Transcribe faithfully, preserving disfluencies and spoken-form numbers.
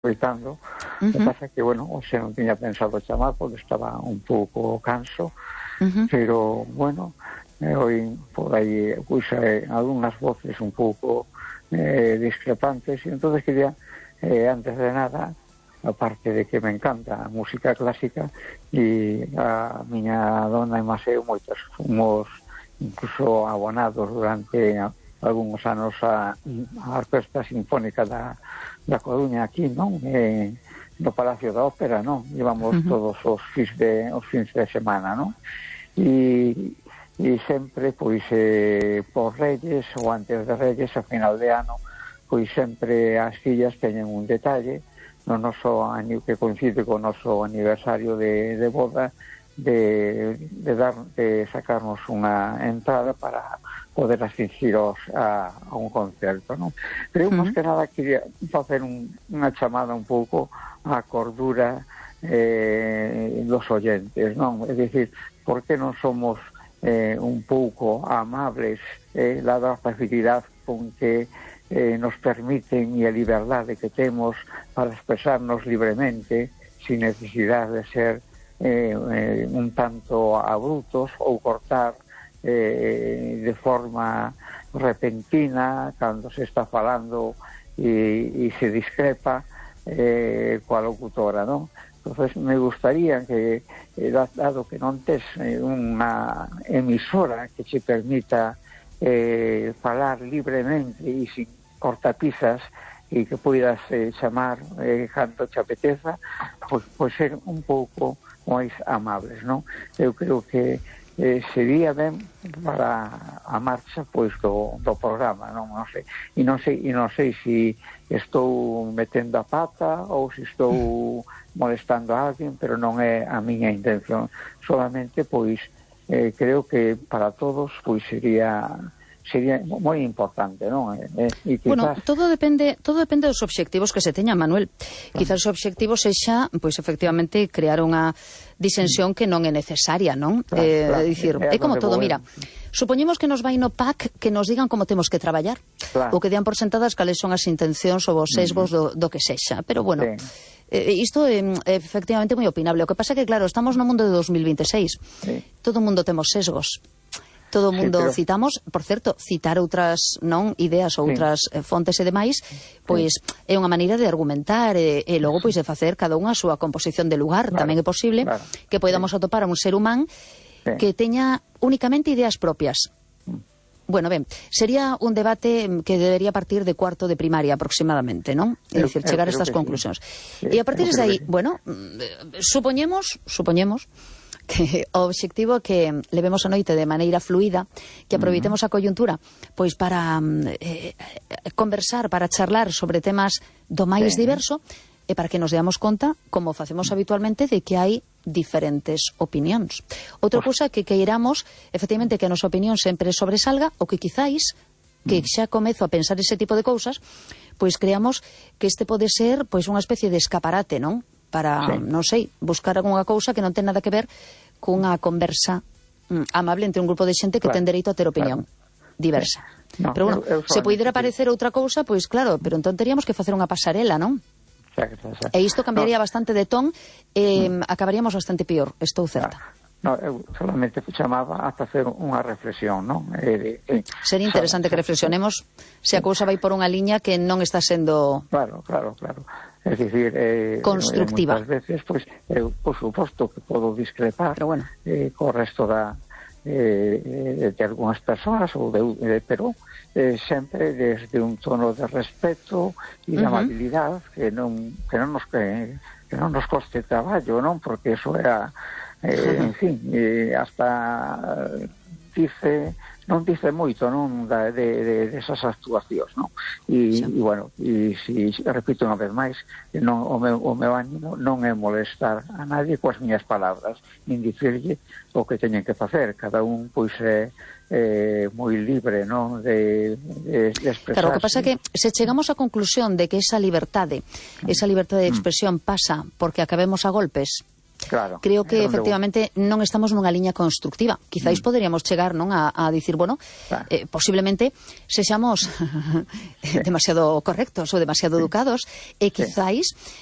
escoitando. Uh-huh. O que pasa que, bueno, hoxe non tiña pensado chamar porque estaba un pouco canso, uh-huh. pero, bueno, eh, oi por aí, pois, eh, algunhas voces un pouco eh, discrepantes, e entonces quería, eh, antes de nada, aparte de que me encanta a música clásica, e a miña dona e máis eu moitos fomos incluso abonados durante algúns anos a, a Orquesta Sinfónica da, da Coruña aquí, non? E, no Palacio da Ópera, non? Íbamos uh-huh. todos os fins de, os fins de semana, non? E, e sempre, pois, eh, por Reyes ou antes de Reyes, a final de ano, pois sempre as fillas teñen un detalle no noso año que coincide co noso aniversario de, de boda, de, de, dar, de sacarnos unha entrada para poder asistir aos, a, a un concerto, non? Pero eu, máis que nada, quería facer un, unha chamada un pouco á cordura eh, dos oyentes, non? É dicir, por que non somos eh, un pouco amables, eh, la da facilidade con que eh, nos permiten e a liberdade que temos para expresarnos libremente, sin necesidade de ser eh, eh, un tanto abruptos ou cortar eh, de forma repentina cando se está falando e, e se discrepa eh, coa locutora, non? Entonces me gustaría que, eh, dado que non tes eh, unha emisora que che permita eh, falar libremente e sin cortapisas e que poidas eh, chamar eh, canto te apeteza, pois, pois ser un pouco máis amables, non? Eu creo que eh, sería ben para a marcha pois do, do programa, non? Non sei. E non sei, e non sei se estou metendo a pata ou se estou molestando a alguén, pero non é a miña intención. Solamente, pois, eh, creo que para todos pois sería sería moi importante, non? Eh, e quizás... Bueno, todo depende todo depende dos obxectivos que se teñan, Manuel. Quizás o obxectivo sexa, pois, efectivamente, crear unha disensión que non é necesaria, non? Claro, eh, claro, dicir, é, é como todo, mira, supoñemos que nos vai no P A C que nos digan como temos que traballar, claro. O que dean por sentadas cales son as intencións ou os sesgos do, do que sexa, pero bueno... Sí. Eh, isto é, é efectivamente moi opinable. O que pasa que, claro, estamos no mundo de dos mil vinte e seis. Sí. Todo o mundo temos sesgos. Todo o mundo sí, pero... citamos, por certo, citar outras non ideas ou outras sí. eh, fontes e demais, pois sí. é unha maneira de argumentar e, e logo pois de facer cada unha a súa composición de lugar. Claro, tamén é posible claro. que podamos sí. atopar a un ser humán sí. que teña únicamente ideas propias. Bueno, ben, sería un debate que debería partir de cuarto de primaria aproximadamente, non? É dicir, chegar a estas conclusións. Sí. E a partir de aí, bueno, supoñemos, supoñemos que o obxectivo que levemos a noite de maneira fluida, que aproveitemos a coyuntura pois para eh, conversar, para charlar sobre temas do máis sí. diverso e para que nos deamos conta, como facemos habitualmente, de que hai diferentes opinións. Outra cousa que queiramos, efectivamente, que a nosa opinión sempre sobresalga, ou que quizáis, que xa comezo a pensar ese tipo de cousas, pois creamos que este pode ser pois unha especie de escaparate, non? Para, sí. non sei, buscar algunha cousa que non ten nada que ver cunha conversa mm, amable entre un grupo de xente que claro. ten dereito a ter opinión claro. diversa. Sí. No, pero, bueno, eu, eu se poidera parecer outra cousa, pois claro, pero entón teríamos que facer unha pasarela, non? Exacto, exacto. E isto cambiaría no. bastante de ton e mm. acabaríamos bastante pior, estou certa. No, eu solamente chamaba a facer unha reflexión, non? Eh, eh, Sería interesante que reflexionemos se a cousa vai por unha liña que non está sendo... Claro, claro, claro. É dicir, eh, constructiva. Moitas veces, pois, eu, por suposto, que podo discrepar pero bueno. eh, co resto da... Eh, de algunhas persoas ou de, eh, pero eh, sempre desde un tono de respeto e de uh-huh. amabilidade que non que non nos que, que non nos coste traballo, non? Porque eso era eh, en fin, eh, hasta dice non dice moito, non, da, de, de, de esas actuacións, non? E, sí. e bueno, e si repito unha vez máis, non, o, meu, o meu ánimo non é molestar a nadie coas miñas palabras, nin dicirlle o que teñen que facer. Cada un, pois, é eh, moi libre, non, de, de, de expresarse. Claro, o que pasa é que se chegamos á conclusión de que esa liberdade, esa liberdade de expresión pasa porque acabemos a golpes, Claro, creo que efectivamente non estamos nunha liña constructiva. Quizáis mm. poderíamos chegar, non, a, a dicir, bueno, claro. eh, posiblemente sexamos sí. demasiado correctos ou demasiado sí. educados, e quizáis